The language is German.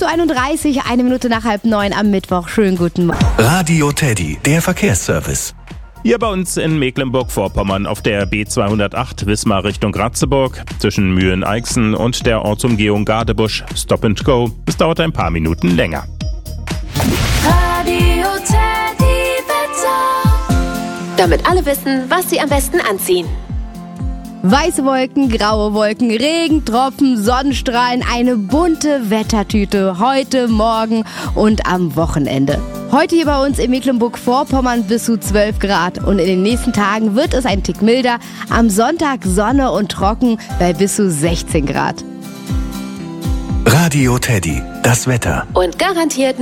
8.31 Uhr, 1 Minute nach 8:30 am Mittwoch. Schönen guten Morgen. Radio Teddy, der Verkehrsservice. Hier bei uns in Mecklenburg-Vorpommern auf der B208 Wismar Richtung Ratzeburg zwischen Mühlen-Eichsen und der Ortsumgehung Gadebusch Stop and Go. Es dauert ein paar Minuten länger. Radio Teddy Wetter. Damit alle wissen, was sie am besten anziehen. Weiße Wolken, graue Wolken, Regentropfen, Sonnenstrahlen, eine bunte Wettertüte heute, morgen und am Wochenende. Heute hier bei uns in Mecklenburg-Vorpommern bis zu 12 Grad und in den nächsten Tagen wird es ein Tick milder. Am Sonntag Sonne und trocken bei bis zu 16 Grad. Radio Teddy, das Wetter. Und garantiert